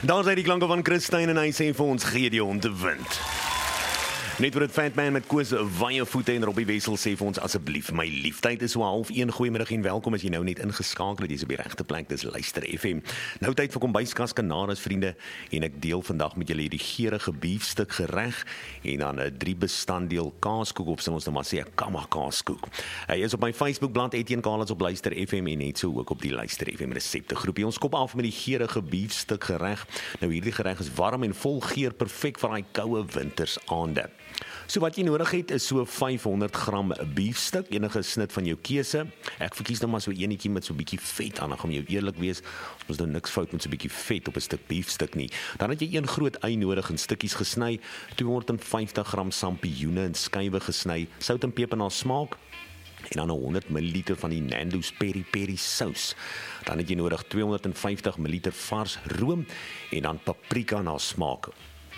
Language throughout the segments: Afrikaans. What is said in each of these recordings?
Daar is die klanke van Christine en hy sê vir ons Gideon te wind. Net vir het Fatman met Koos Waaienvoete en Robbie Wessel sê vir ons asseblief my liefheid is so 12:30 goeiemiddag en welkom as jy nou net ingeskakel het, jy's op die regte plek, dis Luister FM. Nou tyd vir kombuiskas kanaries vriende en ek deel vandag met julle hierdie geurende beefstuk gereg en dan 'n 3 bestanddeel kaaskoek of ons nou maar sê 'n kamma kaaskoek. Hy is op my Facebookblad Etienne Carlos op Luister FM en net so ook op die Luister FM resepte groepie. Ons kop af met die geurende beefstuk gereg. Nou hierdie gereg is warm en vol geur, perfek vir daai koue wintersaande. So wat jy nodig het is so 500 gram beefstuk, enige snit van jou keuse. Ek verkies nou maar so enetjie met so 'n bietjie vet aan, om jou eerlik wees, ons nou niks fout met so 'n bietjie vet op 'n stuk beefstuk nie. Dan het jy 1 groot ei nodig in stukkies gesny, 250 gram sampioene in skywe gesny, sout en peper na smaak. En dan 100 ml van die Nando's peri peri sous. Dan het jy nodig 250 ml vars room en dan paprika na smaak.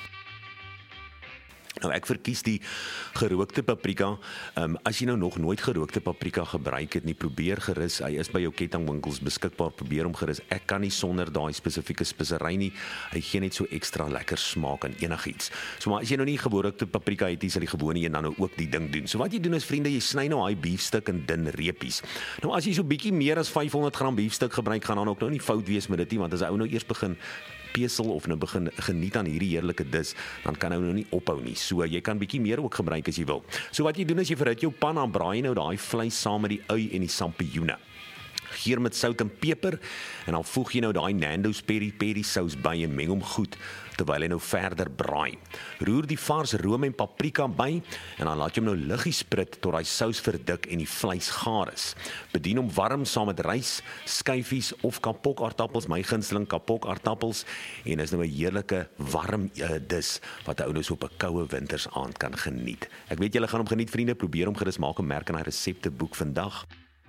Nou ek verkies die gerookte paprika. As jy nou nog nooit gerookte paprika gebruik het nie, probeer gerus. Hy is by jou kettingwinkels beskikbaar. Probeer hom gerus. Ek kan nie sonder daai spesifieke spesery nie. Hy gee net so ekstra lekker smaak aan enigiets. So maar as jy nou nie gerookte paprika het nie, sal die gewone een dan nou ook die ding doen. So wat jy doen is vriende, jy sny nou daai beefstuk in dun reepies. Nou as jy so bietjie meer as 500 gram beefstuk gebruik, gaan dan ook nou nie fout wees met dit nie, want as 'n ou nou eers begin pesel of nou begin geniet aan hierdie heerlike dis, dan kan hy nou nie ophou nie. So jy kan bietjie meer ook gebruik as jy wil. So wat jy doen is jy verhit jou pan, dan braai jy nou daai vleis saam met die ui en die sampioene. Geur met sout en peper en dan voeg jy nou daai Nando's peri peri sous by en meng hom goed terwyl hy nou verder braai. Roer die vars room en paprika by en dan laat jy hom nou liggies sprit tot daai sous verdik en die vleis gaar is. Bedien hom warm saam met rys, skyfies of kapokaartappels, my gunsteling kapokaartappels, en is nou 'n heerlike warm dis wat 'n ou nou so op 'n koue wintersaand kan geniet. Ek weet julle gaan hom geniet vriende, probeer hom gerus, maak 'n merk in hy resepteboek vandag.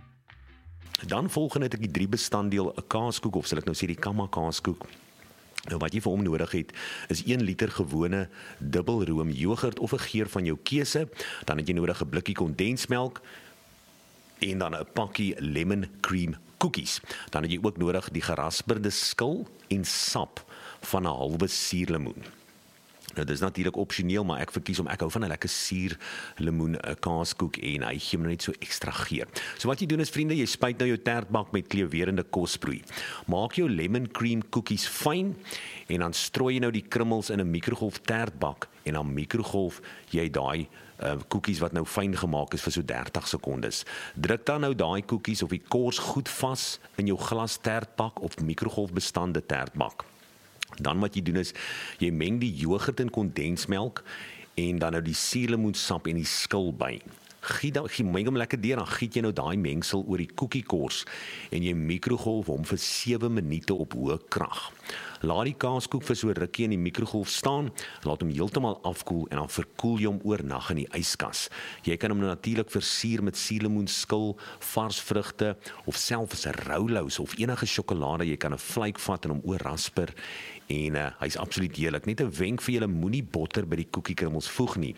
Dan volgende het ek die 3 bestanddeel 'n kaaskoek, of sal ek nou sê die kamma kaaskoek. Nou wat jy vir hom nodig het is 1 liter gewone dubbelroom yoghurt of 'n geur van jou keuse. Dan het jy nodig 'n blikkie kondensmelk en dan 'n pakkie lemon cream koekies. Dan het jy ook nodig die gerasperde skil en sap van 'n halwe suurlemoen. Nou, dit is natuurlik opsioneel, maar ek verkies ek hou van 'n lekker suurlemoen kaaskoek en hy gee my net so ekstra geur. So wat jy doen is vriende, jy spuit nou jou tertbak met kleuwerende kosbroei. Maak jou lemon cream koekies fyn en dan strooi jy nou die krummels in 'n mikrogolf tertbak en dan mikrogolf jy daai koekies wat nou fyn gemaak is vir so 30 sekondes. Druk dan nou daai koekies of die kors goed vas in jou glas tertbak of mikrogolfbestande tertbak. Dan wat jy doen is, jy meng die yoghurt en kondensmelk en dan nou die suurlemoensap en die skil by. Meng hom lekker deur, dan giet jy nou daai mengsel oor die koekiekors en jy mikrogolf hom vir 7 minute op hoë krag. Laat die kaaskoek vir so rukkie in die mikrogolf staan, laat hom heeltemal afkoel en dan verkoel jy hom oornag in die yskas. Jy kan hom nou natuurlik versier met suurlemoenskil, vars vrugte of selfs 'n roulous of enige sjokolade. Jy kan 'n vlyk vat en hom oorrasper en hy's absoluut heerlik. Net 'n wenk vir julle, moenie botter by die koekiekrummels voeg nie.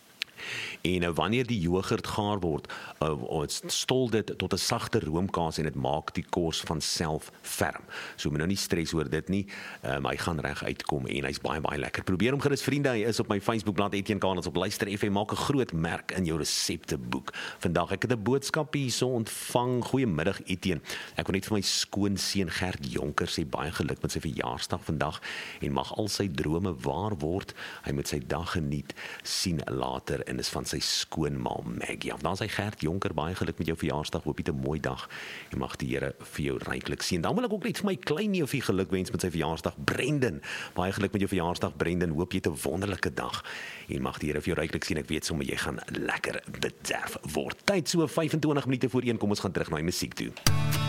En wanneer die yoghurt gaar word, stol dit tot 'n sagte roomkaas en dit maak die kors van self ferm. So moet nou nie stres oor dit nie. Hy gaan reg uitkom en hy's baie baie lekker. Probeer hom gerus vriende, hy is op my Facebookblad Etienne Carlos op Luister FM, maak 'n groot merk in jou resepteboek. Vandag ek het 'n boodskap hierso ontvang. Goeiemiddag Etienne. Ek wil net vir my skoonseun Gert Jonker sê baie geluk met sy verjaarsdag vandag en mag al sy drome waar word. Hy moet sy dag geniet, sien later en is van sy skoonma Maggie. Dan sê Gert Jonker, baie geluk met jou verjaarsdag. Hoop jy 'n mooi dag en mag die Here vir jou ryklik seën. Dan wil ek ook net vir my klein neefie geluk wens met sy verjaarsdag, Brendan. Baie geluk met jou verjaarsdag, Brendan. Hoop jy 'n wonderlike dag en mag die Here vir jou ryklik seën. Ek weet sommer jy gaan lekker bederf word. Tyd so 25 minute voor 1, kom ons gaan terug na die musiek toe.